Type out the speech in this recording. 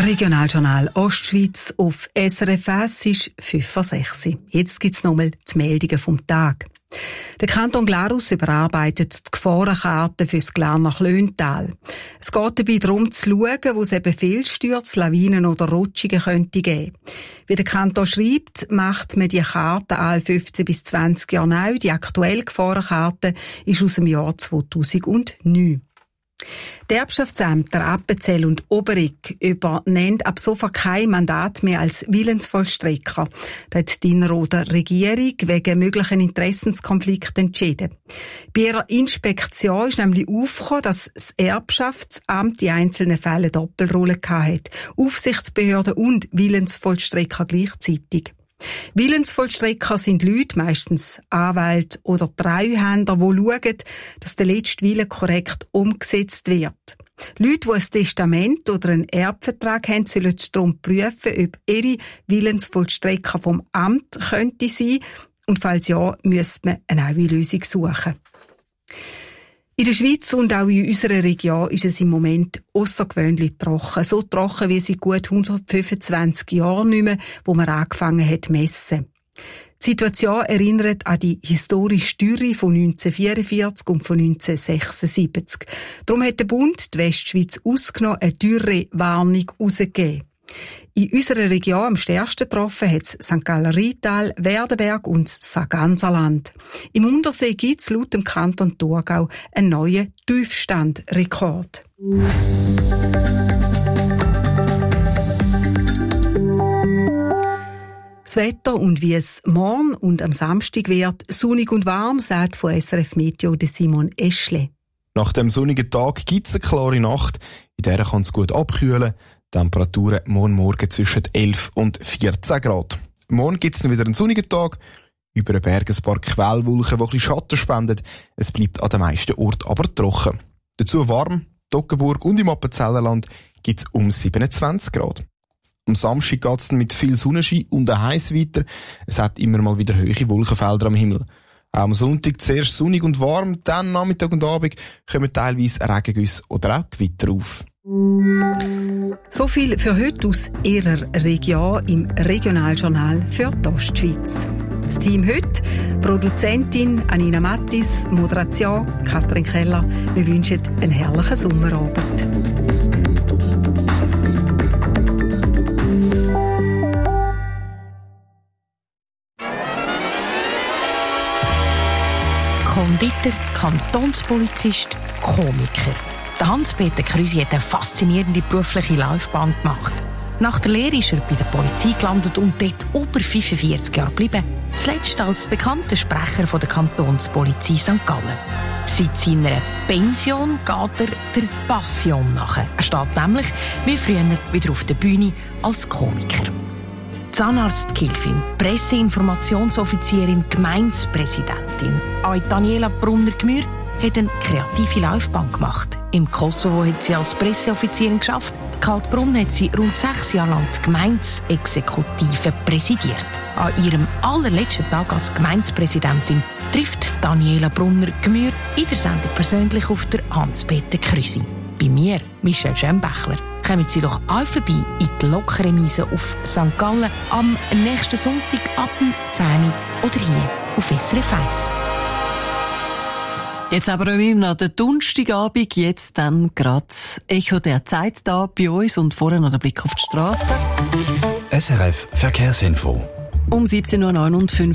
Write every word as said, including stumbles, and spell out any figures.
Regionaljournal Ostschweiz auf S R F eins ist fünf vor sechs. Jetzt gibt's nochmal die Meldungen vom Tag. Der Kanton Glarus überarbeitet die Gefahrenkarte fürs Glarner Klöntal. Es geht dabei darum zu schauen, wo es eben Fehlstürze, Lawinen oder Rutschungen könnte geben. Wie der Kanton schreibt, macht man die Karte alle fünfzehn bis zwanzig Jahre neu. Die aktuelle Gefahrenkarte ist aus dem Jahr zweitausendneun. Die Erbschaftsämter Appenzell und Oberegg übernehmen ab sofort kein Mandat mehr als Willensvollstrecker. Das hat die Innerrhoder Regierung wegen möglichen Interessenskonflikten entschieden. Bei ihrer Inspektion ist nämlich aufgekommen, dass das Erbschaftsamt in einzelnen Fällen Doppelrolle hatte. Aufsichtsbehörde und Willensvollstrecker gleichzeitig. Willensvollstrecker sind Leute, meistens Anwälte oder Treuhänder, die schauen, dass der letzte Wille korrekt umgesetzt wird. Leute, die ein Testament oder einen Erbvertrag haben, sollen darum prüfen, ob ihre Willensvollstrecker vom Amt könnte sein, und falls ja, müsste man eine neue Lösung suchen. In der Schweiz und auch in unserer Region ist es im Moment aussergewöhnlich trocken. So trocken wie seit gut hundertfünfundzwanzig Jahren nicht mehr, wo man angefangen hat zu messen. Die Situation erinnert an die historische Dürre von neunzehnhundertvierundvierzig und von neunzehnhundertsechsundsiebzig. Darum hat der Bund die Westschweiz ausgenommen, eine Dürrewarnung herausgegeben. In unserer Region am stärksten getroffen hat es Sankt Galler Rheintal, Werdenberg und das Sarganserland. Im Untersee gibt es laut dem Kanton Thurgau einen neuen Tiefstandrekord. Das Wetter und wie es morgen und am Samstag wird, sonnig und warm, sagt von S R F Meteo de Simon Eschle. Nach dem sonnigen Tag gibt es eine klare Nacht, in der kann es gut abkühlen. Temperaturen morgen Morgen zwischen elf und vierzehn Grad. Morgen gibt es wieder einen sonnigen Tag. Über den Bergen ein paar Quellwolken, die ein bisschen Schatten spenden. Es bleibt an den meisten Orten aber trocken. Dazu warm, Toggenburg und im Appenzellerland gibt es um siebenundzwanzig Grad. Am Samstag geht es mit viel Sonnenschein und heiß weiter. Es hat immer mal wieder hohe Wolkenfelder am Himmel. Auch am Sonntag zuerst sonnig und warm, dann Nachmittag und Abend kommen teilweise Regengüsse oder auch Gewitter auf. So viel für heute aus Ihrer Region im Regionaljournal für die Ostschweiz. Das Team heute, Produzentin Anina Mattis, Moderation Katrin Keller. Wir wünschen einen herrlichen Sommerabend. Konditor, Kantonspolizist, Komiker. Der Hans-Peter Krüsi hat eine faszinierende berufliche Laufbahn gemacht. Nach der Lehre ist er bei der Polizei gelandet und dort über fünfundvierzig Jahre geblieben. Zuletzt als bekannter Sprecher von der Kantonspolizei Sankt Gallen. Seit seiner Pension geht er der Passion nach. Er steht nämlich, wie früher, wieder auf der Bühne als Komiker. Zahnarztgehilfin, Presseinformationsoffizierin, Gemeindepräsidentin. Auch Daniela Brunner-Gmür hat eine kreative Laufbahn gemacht. Im Kosovo hat sie als Presseoffizierin geschafft. In Kaltbrunn hat sie rund sechs Jahre lang die Gemeindeexekutive präsidiert. An ihrem allerletzten Tag als Gemeindepräsidentin trifft Daniela Brunner-Gmür in der Sendung persönlich auf der Hans-Peter Krüsi. Bei mir, Michelle Schembechler. Kommen Sie doch auch vorbei in die lockere Miese auf Sankt Gallen am nächsten Sonntag ab zehn Uhr oder hier auf S R F eins. Jetzt aber auch immer noch der Donnerstagabend, jetzt dann gerade das Echo der Zeit da bei uns und vorher noch der Blick auf die Straße. S R F Verkehrsinfo. Um siebzehn Uhr neunundfünfzig